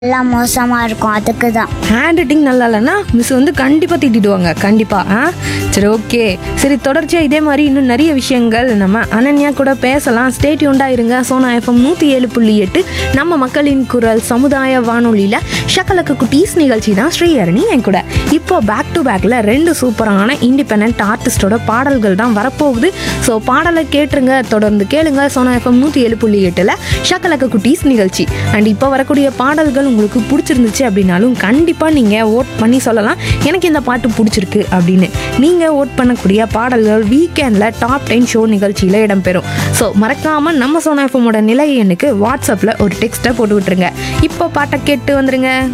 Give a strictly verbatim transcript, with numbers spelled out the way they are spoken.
எல்லாம் மோசமா இருக்கும். அதுக்கு தான். ஹேண்ட் ரைட்டிங் நல்லா இல்லைன்னா மிஸ் வந்து கண்டிப்பாக திட்டிடுவாங்க. கண்டிப்பாக. ஆ சரி, ஓகே. சரி, தொடர்ச்சியாக இதே மாதிரி இன்னும் நிறைய விஷயங்கள் நம்ம அனன்யா கூட பேசலாம். ஸ்டேட் யூண்டாக இருங்க. சோனா எஃப்எம் நூற்றி ஏழு புள்ளி எட்டு நம்ம மக்களின் குரல் சமுதாய வானொலியில் ஷக்கலக்கு குட்டீஸ் நிகழ்ச்சி தான் ஸ்ரீஹரணி என் கூட. இப்போ பேக் டு பேக்கில் ரெண்டு சூப்பரான இண்டிபெண்ட் ஆர்டிஸ்டோட பாடல்கள் தான் வரப்போகுது. ஸோ பாடலை கேட்டுருங்க, தொடர்ந்து கேளுங்க. சோனா எஃப்எம் நூற்றி ஏழு புள்ளி எட்டில் ஷக்கலக்கு குட்டீஸ் நிகழ்ச்சி. அண்ட் இப்போ வரக்கூடிய பாடல்கள் உங்களுக்கு பிடிச்சிருந்துச்சு அப்படின்னாலும் கண்டிப்பாக நீங்கள் ஓட் பண்ணி சொல்லலாம் எனக்கு இந்த பாட்டு பிடிச்சிருக்கு அப்படின்னு. நீங்கள் ஓட் பண்ணக்கூடிய பாடல்கள் வீக்கெண்டில் டாப் டென் ஷோ நிகழ்ச்சியில் இடம்பெறும். ஸோ மறக்காமல் நம்ம சோனா எஃப்எம்மோட நிலை எண்ணுக்கு வாட்ஸ்அப்பில் ஒரு டெக்ஸ்ட்டை போட்டு விட்டுருங்க. இப்போ பாட்டை கேட்டு வந்துருங்க.